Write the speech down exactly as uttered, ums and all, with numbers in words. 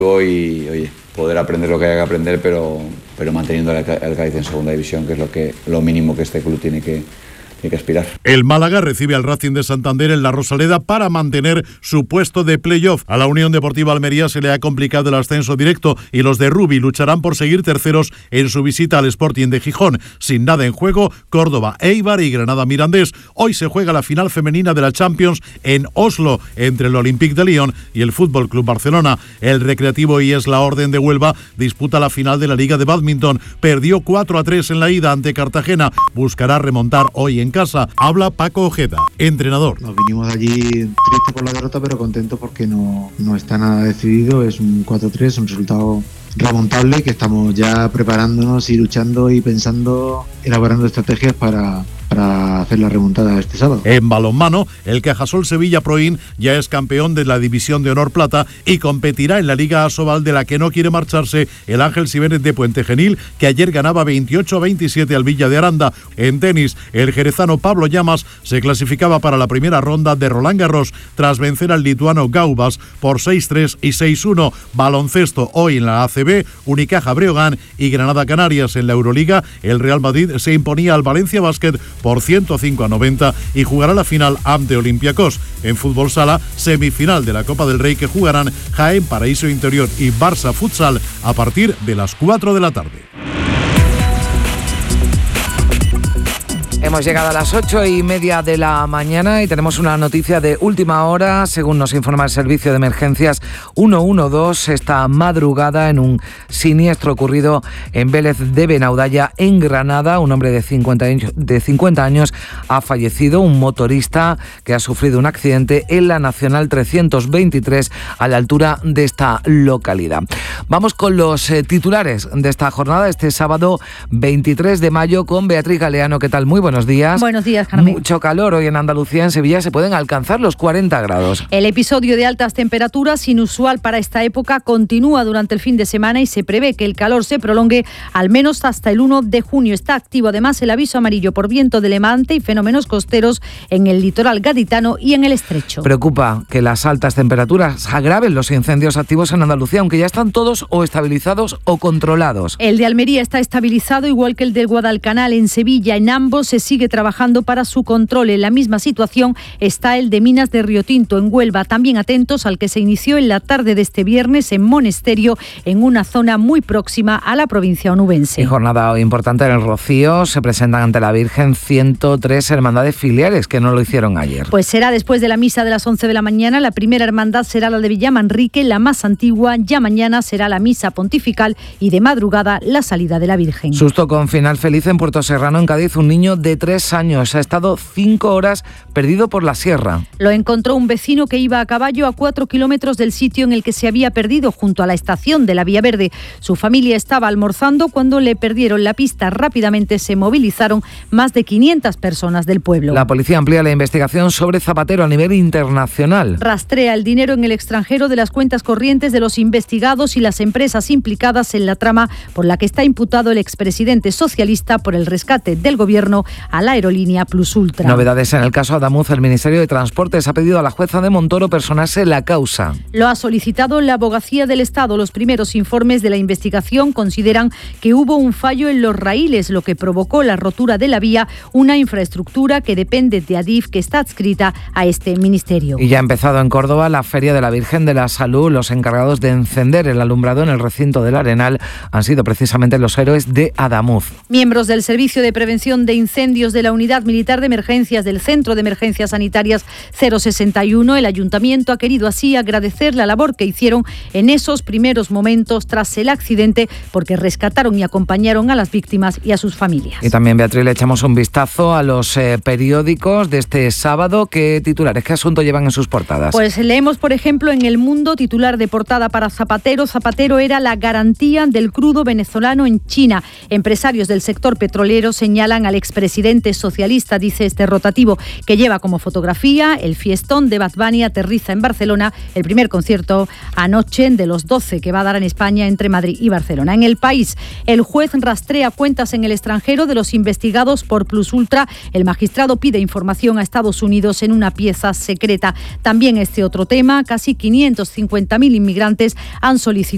Y, oye, poder aprender lo que haya que aprender, pero, pero manteniendo el Cádiz en segunda división, que es lo, que, lo mínimo que este club tiene que... hay que aspirar. El Málaga recibe al Racing de Santander en la Rosaleda para mantener su puesto de playoff. A la Unión Deportiva Almería se le ha complicado el ascenso directo y los de Rubi lucharán por seguir terceros en su visita al Sporting de Gijón. Sin nada en juego, Córdoba, Eibar y Granada Mirandés. Hoy se juega la final femenina de la Champions en Oslo entre el Olympique de Lyon y el F C Barcelona. El Recreativo y es la Orden de Huelva disputa la final de la Liga de Bádminton. Perdió cuatro a tres en la ida ante Cartagena. Buscará remontar hoy en casa. Habla Paco Ojeda, entrenador. Nos vinimos de allí tristes por la derrota, pero contentos porque no, no está nada decidido. Es un cuatro tres, un resultado remontable que estamos ya preparándonos y luchando y pensando, elaborando estrategias para, para hacer la remontada este sábado. En balonmano, el Cajasol Sevilla Proin ya es campeón de la División de Honor Plata y competirá en la Liga Asobal, de la que no quiere marcharse el Ángel Sibénez de Puente Genil, que ayer ganaba veintiocho a veintisiete al Villa de Aranda. En tenis, el jerezano Pablo Llamas se clasificaba para la primera ronda de Roland Garros tras vencer al lituano Gaubas por seis tres y seis uno. Baloncesto, hoy en la A C B, Unicaja Breogán y Granada Canarias. En la Euroliga, el Real Madrid se imponía al Valencia Basket por ciento cinco a noventa y jugará la final ante Olympiacos. En fútbol sala, semifinal de la Copa del Rey, que jugarán Jaén Paraíso Interior y Barça Futsal a partir de las cuatro de la tarde. Hemos llegado a las ocho y media de la mañana y tenemos una noticia de última hora. Según nos informa el servicio de emergencias ciento doce, esta madrugada en un siniestro ocurrido en Vélez de Benaudalla, en Granada. Un hombre de cincuenta años, de cincuenta años ha fallecido, un motorista que ha sufrido un accidente en la Nacional trescientos veintitrés a la altura de esta localidad. Vamos con los eh, titulares de esta jornada, este sábado veintitrés de mayo, con Beatriz Galeano. ¿Qué tal? Muy buenos Buenos días. Buenos días, Carmen. Mucho calor hoy en Andalucía. En Sevilla se pueden alcanzar los cuarenta grados. El episodio de altas temperaturas, inusual para esta época, continúa durante el fin de semana y se prevé que el calor se prolongue al menos hasta el uno de junio. Está activo además el aviso amarillo por viento de levante y fenómenos costeros en el litoral gaditano y en el estrecho. Preocupa que las altas temperaturas agraven los incendios activos en Andalucía, aunque ya están todos o estabilizados o controlados. El de Almería está estabilizado, igual que el del Guadalcanal. En Sevilla, en ambos se sigue trabajando para su control. En la misma situación está el de Minas de Riotinto, en Huelva. También atentos al que se inició en la tarde de este viernes en Monesterio, en una zona muy próxima a la provincia onubense. Y jornada importante en el Rocío. Se presentan ante la Virgen ciento tres hermandades filiales que no lo hicieron ayer. Pues será después de la misa de las once de la mañana. La primera hermandad será la de Villamanrique, la más antigua. Ya mañana será la misa pontifical y de madrugada la salida de la Virgen. Susto con final feliz en Puerto Serrano, en Cádiz. Un niño de tres años ha estado cinco horas perdido por la sierra. Lo encontró un vecino que iba a caballo a cuatro kilómetros del sitio en el que se había perdido, junto a la estación de la Vía Verde. Su familia estaba almorzando cuando le perdieron la pista. Rápidamente se movilizaron más de quinientas personas del pueblo. La policía amplía la investigación sobre Zapatero a nivel internacional. Rastrea el dinero en el extranjero de las cuentas corrientes de los investigados y las empresas implicadas en la trama por la que está imputado el expresidente socialista por el rescate del gobierno a la aerolínea Plus Ultra. Novedades en el caso Adamuz. El Ministerio de Transportes ha pedido a la jueza de Montoro personarse la causa. Lo ha solicitado la Abogacía del Estado. Los primeros informes de la investigación consideran que hubo un fallo en los raíles, lo que provocó la rotura de la vía, una infraestructura que depende de Adif, que está adscrita a este ministerio. Y ya ha empezado en Córdoba la Feria de la Virgen de la Salud. Los encargados de encender el alumbrado en el recinto del Arenal han sido precisamente los héroes de Adamuz. Miembros del Servicio de Prevención de Incendios de la Unidad Militar de Emergencias del Centro de Emergencias Sanitarias cero sesenta y uno, el Ayuntamiento ha querido así agradecer la labor que hicieron en esos primeros momentos tras el accidente, porque rescataron y acompañaron a las víctimas y a sus familias. Y también, Beatriz, le echamos un vistazo a los eh, periódicos de este sábado. ¿Qué titulares, qué asunto llevan en sus portadas? Pues leemos, por ejemplo, en El Mundo, titular de portada para Zapatero. Zapatero era la garantía del crudo venezolano en China. Empresarios del sector petrolero señalan al expresidente socialista, dice este rotativo, que lleva como fotografía el fiestón de Bad Bunny. Aterriza en Barcelona, el primer concierto anoche de los doce que va a dar en España entre Madrid y Barcelona. En El País, el juez rastrea cuentas en el extranjero de los investigados por Plus Ultra. El magistrado pide información a Estados Unidos en una pieza secreta. También este otro tema, casi quinientos cincuenta mil inmigrantes han solicitado